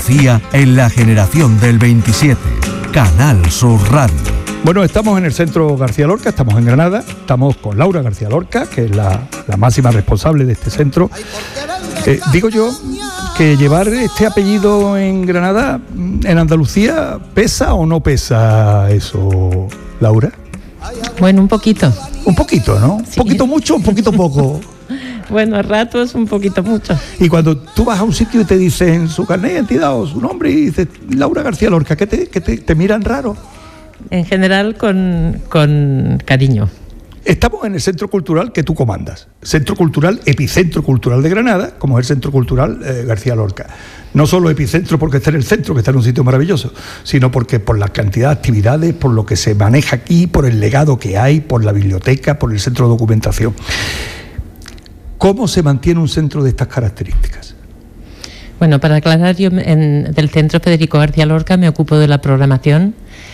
Andalucía en la generación del 27. Canal Sur Radio. Bueno, estamos en el Centro García Lorca, estamos en Granada, estamos con Laura García Lorca, que es la máxima responsable de este centro. Digo yo que llevar este apellido en Granada, en Andalucía, ¿pesa o no pesa eso, Laura? Bueno, un poquito. Un poquito, ¿no? Sí. ¿Un poquito mucho o un poquito poco? Bueno, a ratos un poquito mucho. Y cuando tú vas a un sitio y te dicen su carnet de identidad o su nombre y dices Laura García Lorca, ¿qué te miran raro? En general con cariño. Estamos en el Centro Cultural que tú comandas. Centro Cultural, epicentro cultural de Granada, como es el Centro Cultural García Lorca. No solo epicentro porque está en el centro, que está en un sitio maravilloso, sino porque por la cantidad de actividades, por lo que se maneja aquí, por el legado que hay, por la biblioteca, por el centro de documentación. ¿Cómo se mantiene un centro de estas características? Bueno, para aclarar, yo del Centro Federico García Lorca me ocupo de la programación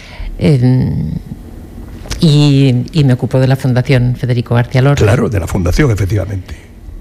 y me ocupo de la Fundación Federico García Lorca. Claro, de la Fundación, efectivamente.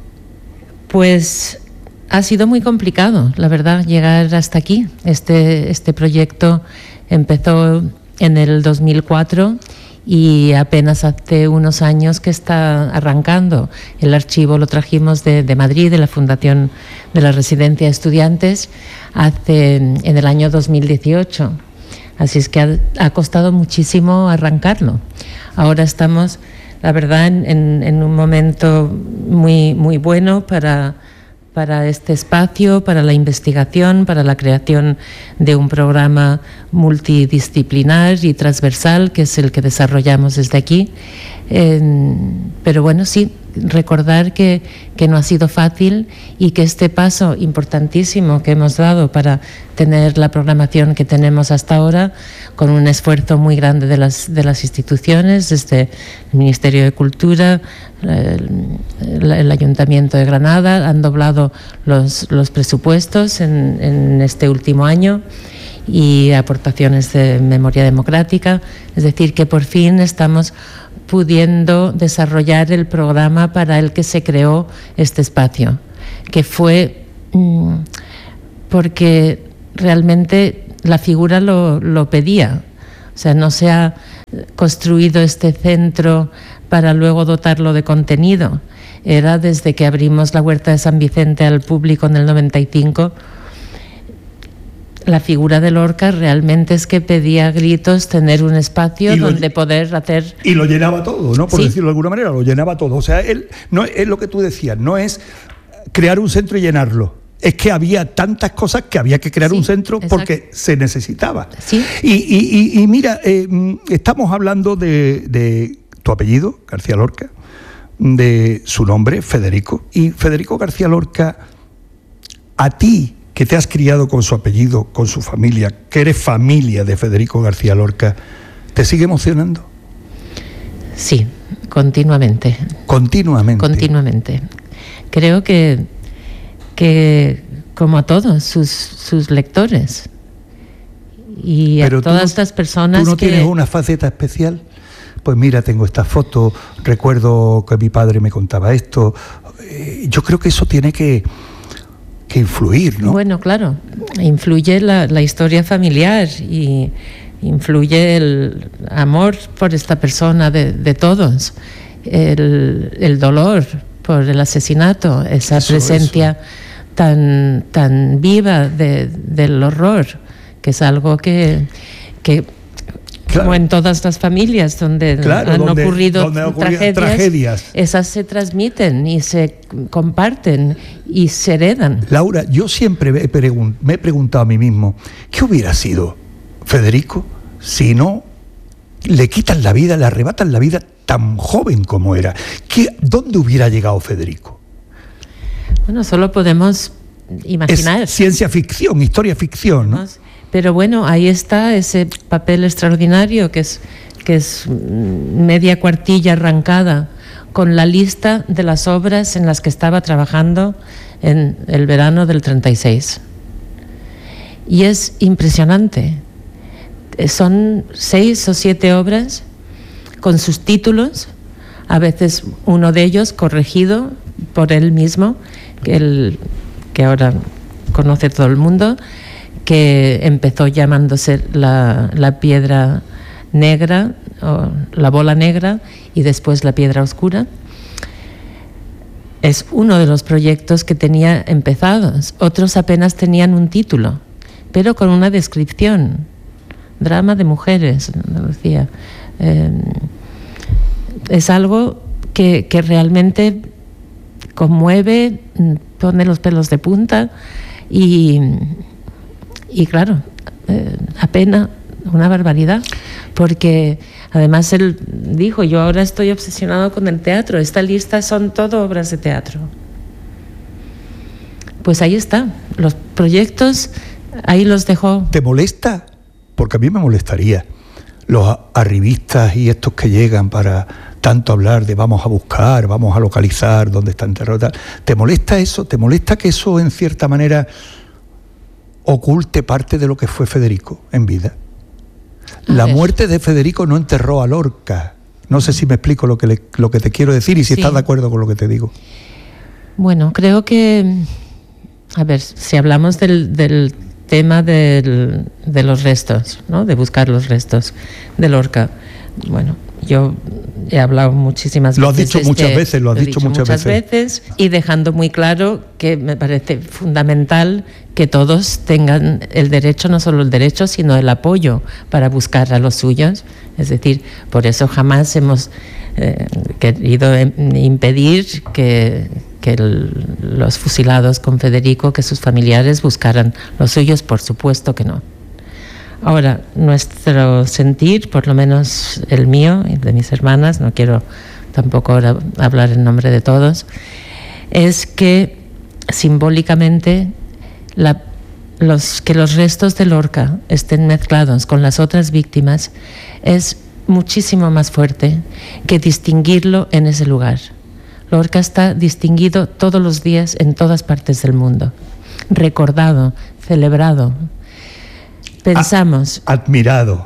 Pues ha sido muy complicado, la verdad, llegar hasta aquí. Este proyecto empezó en el 2004 y apenas hace unos años que está arrancando. El archivo lo trajimos de Madrid, de la Fundación de la Residencia de Estudiantes, en el año 2018. Así es que ha costado muchísimo arrancarlo. Ahora estamos, la verdad, en un momento muy, muy bueno para este espacio, para la investigación, para la creación de un programa multidisciplinar y transversal, que es el que desarrollamos desde aquí. Pero bueno, sí, recordar que no ha sido fácil y que este paso importantísimo que hemos dado para tener la programación que tenemos hasta ahora, con un esfuerzo muy grande de las instituciones, desde el Ministerio de Cultura, el Ayuntamiento de Granada, han doblado los presupuestos en este último año, y aportaciones de Memoria Democrática. Es decir, que por fin estamos pudiendo desarrollar el programa para el que se creó este espacio, que fue porque realmente la figura lo pedía. O sea, no se ha construido este centro para luego dotarlo de contenido. Era desde que abrimos la Huerta de San Vicente al público en el 95. La figura de Lorca realmente es que pedía a gritos tener un espacio donde poder hacer... Y lo llenaba todo, ¿no? Por sí, decirlo de alguna manera, lo llenaba todo. O sea, él no es lo que tú decías, no es crear un centro y llenarlo. Es que había tantas cosas que había que crear un centro, exacto, porque se necesitaba. Sí. Y mira, estamos hablando de tu apellido, García Lorca, de su nombre, Federico. Y Federico García Lorca, a ti, que te has criado con su apellido, con su familia, que eres familia de Federico García Lorca, ¿te sigue emocionando? Sí, continuamente. ¿Continuamente? Continuamente. Creo que como a todos sus lectores y pero a todas las personas ¿tú no tienes una faceta especial? Pues mira, tengo esta foto, recuerdo que mi padre me contaba esto. Yo creo que eso tiene que influir, ¿no? Bueno, claro, influye la historia familiar y influye el amor por esta persona de todos, el dolor por el asesinato, esa presencia tan viva del horror, que es algo que claro, como en todas las familias donde han ocurrido tragedias, esas se transmiten y se comparten y se heredan. Laura, yo siempre me he preguntado a mí mismo, ¿qué hubiera sido Federico si no le quitan la vida, le arrebatan la vida tan joven como era? ¿Dónde hubiera llegado Federico? Bueno, solo podemos imaginar. Es ciencia ficción, historia ficción, ¿no? Pero bueno, ahí está ese papel extraordinario que es media cuartilla arrancada con la lista de las obras en las que estaba trabajando en el verano del 36. Y es impresionante. Son 6 o 7 obras con sus títulos, a veces uno de ellos corregido por él mismo, que ahora conoce todo el mundo, que empezó llamándose la piedra negra, o la bola negra, y después la piedra oscura. Es uno de los proyectos que tenía empezados. Otros apenas tenían un título, pero con una descripción. Drama de mujeres, Andalucía. Es algo que realmente conmueve, pone los pelos de punta y claro, apena una barbaridad, porque además él dijo: yo ahora estoy obsesionado con el teatro, esta lista son todo obras de teatro. Pues ahí está, los proyectos, ahí los dejó. ¿Te molesta? Porque a mí me molestaría. Los arribistas y estos que llegan para tanto hablar de vamos a buscar, vamos a localizar dónde está enterrado. ¿Te molesta eso? ¿Te molesta que eso en cierta manera oculte parte de lo que fue Federico en vida? La muerte de Federico no enterró a Lorca. No sé si me explico lo que te quiero decir y si estás de acuerdo con lo que te digo. Bueno, creo que, a ver, si hablamos del tema de los restos, ¿no? De buscar los restos de Lorca. Bueno, yo he hablado muchísimas veces. Lo has dicho muchas veces, lo has dicho muchas veces. Y dejando muy claro que me parece fundamental que todos tengan el derecho, no solo el derecho, sino el apoyo para buscar a los suyos. Es decir, por eso jamás hemos querido impedir que los fusilados con Federico, que sus familiares buscaran los suyos, por supuesto que no. Ahora, nuestro sentir, por lo menos el mío y de mis hermanas, no quiero tampoco ahora hablar en nombre de todos, es que simbólicamente que los restos de Lorca estén mezclados con las otras víctimas es muchísimo más fuerte que distinguirlo en ese lugar. Lorca está distinguido todos los días en todas partes del mundo, recordado, celebrado. Pensamos... Admirado.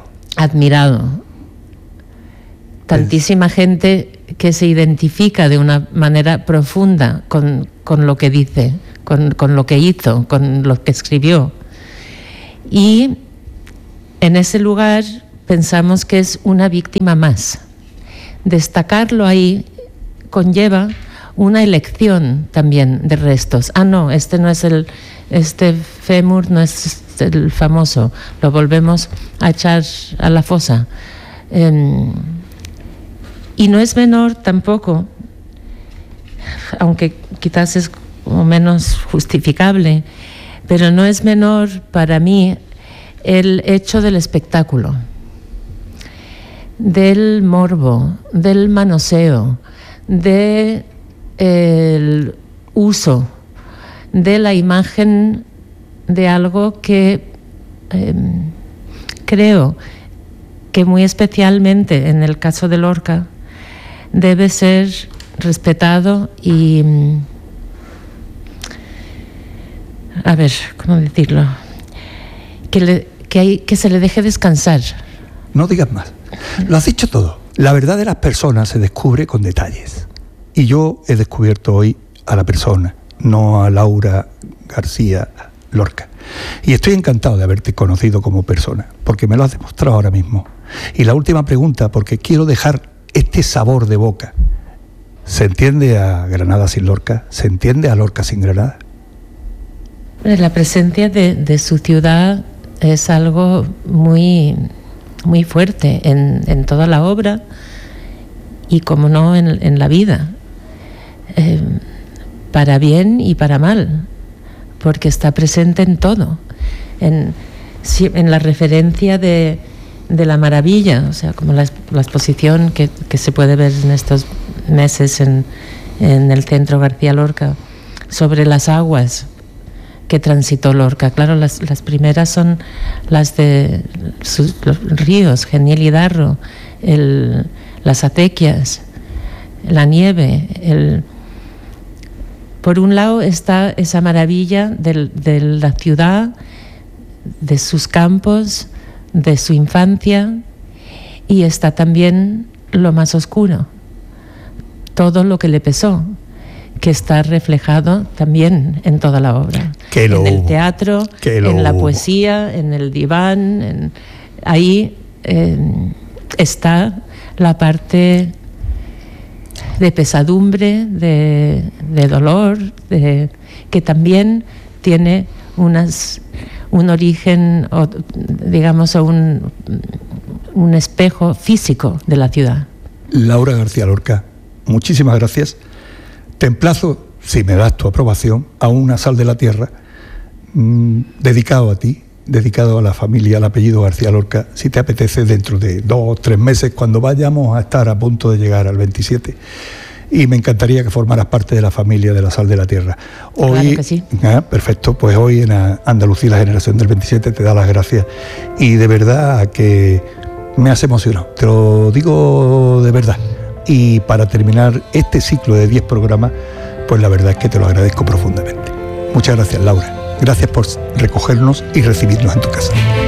Tantísima gente que se identifica de una manera profunda con lo que dice, con lo que hizo, con lo que escribió. Y en ese lugar pensamos que es una víctima más. Destacarlo ahí conlleva una elección también de restos. No, este fémur no es el famoso, lo volvemos a echar a la fosa. Y no es menor tampoco, aunque quizás es como menos justificable, pero no es menor para mí el hecho del espectáculo, del morbo, del manoseo, del uso de la imagen de algo que creo que muy especialmente en el caso de Lorca debe ser respetado y, a ver, ¿cómo decirlo? Que se le deje descansar. No digas más. Lo has dicho todo. La verdad de las personas se descubre con detalles. Y yo he descubierto hoy a la persona, no a Laura García Lorca. Y estoy encantado de haberte conocido como persona, porque me lo has demostrado ahora mismo. Y la última pregunta, porque quiero dejar este sabor de boca. ¿Se entiende a Granada sin Lorca? ¿Se entiende a Lorca sin Granada? La presencia de su ciudad es algo muy, muy fuerte en toda la obra y, como no, en la vida. Para bien y para mal, porque está presente en todo, en la referencia de la maravilla, o sea, como la exposición que se puede ver en estos meses en el Centro García Lorca, sobre las aguas que transitó Lorca. Claro, las primeras son las de los ríos, Geniel y Darro, las acequias, la nieve, por un lado está esa maravilla de la ciudad, de sus campos, de su infancia, y está también lo más oscuro, todo lo que le pesó, que está reflejado también en toda la obra. En el teatro, en la poesía, en el diván, ahí está la parte de pesadumbre, de dolor, que también tiene un origen, o digamos, un espejo físico de la ciudad. Laura García Lorca, muchísimas gracias. Te emplazo, si me das tu aprobación, a una Sal de la Tierra dedicado a ti, dedicado a la familia, al apellido García Lorca, si te apetece, dentro de 2 o 3 meses, cuando vayamos a estar a punto de llegar al 27. Y me encantaría que formaras parte de la familia de la Sal de la Tierra. Hoy, claro que sí. Perfecto, pues hoy en Andalucía, la generación del 27, te da las gracias. Y de verdad que me has emocionado, te lo digo de verdad. Y para terminar este ciclo de 10 programas, pues la verdad es que te lo agradezco profundamente. Muchas gracias, Laura. Gracias por recogernos y recibirnos en tu casa.